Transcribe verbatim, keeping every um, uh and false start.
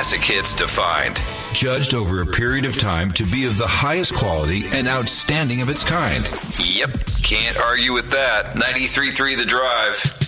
classic hits defined. Judged over a period of time to be of the highest quality and outstanding of its kind. Yep, can't argue with that. ninety-three point three The Drive.